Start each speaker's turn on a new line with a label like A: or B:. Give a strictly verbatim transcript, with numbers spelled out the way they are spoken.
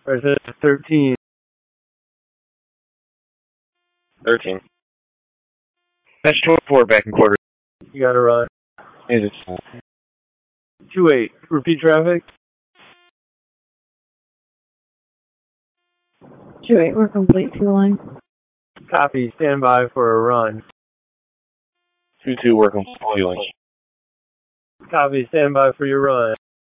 A: Resident thirteen.
B: thirteen. That's twenty-four back in quarter.
A: You got to run.
B: Is it?
A: two eight. Repeat traffic.
C: two eight, we're complete. Two line.
A: Copy. Stand by for a run.
B: two two, we're completely.
A: Copy. Stand by for your run.